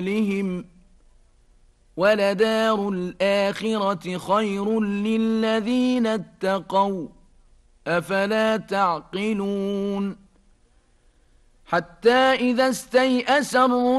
لهم ولدار الآخرة خير للذين اتقوا أفلا تعقلون حتى إذا استيأس الرسل